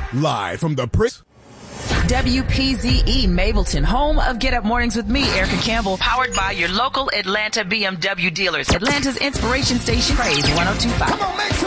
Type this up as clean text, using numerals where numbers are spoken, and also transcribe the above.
Live from the press. WPZE Mableton, home of Get Up Mornings with me, Erica Campbell, powered by your local Atlanta BMW dealers. Atlanta's inspiration station, Praise 102.5. Come on, make some